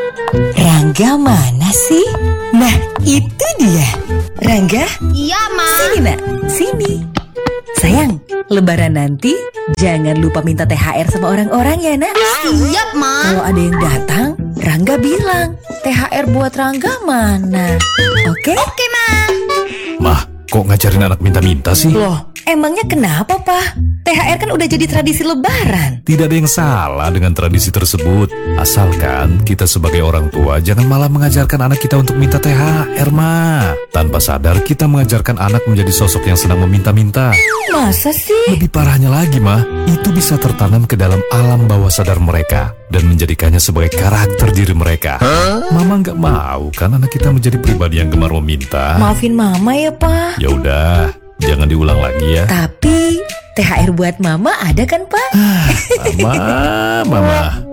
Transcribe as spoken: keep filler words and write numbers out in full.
Rangga mana sih? Nah, itu dia. Rangga? Iya, Ma. Sini, nak. Sini. Sayang, lebaran nanti jangan lupa minta T H R sama orang-orang ya, nak. Siap, Ma. Kalau ada yang datang, Rangga bilang, T H R buat Rangga mana? Oke? Oke, Ma. Mah, kok ngajarin anak minta-minta sih? Loh, emangnya kenapa, Pak? T H R kan udah jadi tradisi lebaran. Tidak ada yang salah dengan tradisi tersebut. Asalkan kita sebagai orang tua jangan malah mengajarkan anak kita untuk minta T H R, Ma. Tanpa sadar kita mengajarkan anak menjadi sosok yang senang meminta-minta. Masa sih? Lebih parahnya lagi, Ma, itu bisa tertanam ke dalam alam bawah sadar mereka dan menjadikannya sebagai karakter diri mereka. Mama nggak mau kan anak kita menjadi pribadi yang gemar meminta. Maafin Mama ya, Pak. Ya udah, jangan diulang lagi ya. Tapi T H R buat Mama ada kan, Pak? Mama, Mama.